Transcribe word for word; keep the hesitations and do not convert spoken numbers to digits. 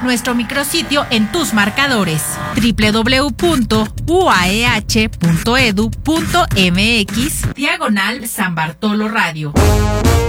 nuestro micrositio en tus marcadores doble u doble u doble u punto u a e h punto e d u punto m x diagonal San Bartolo Radio.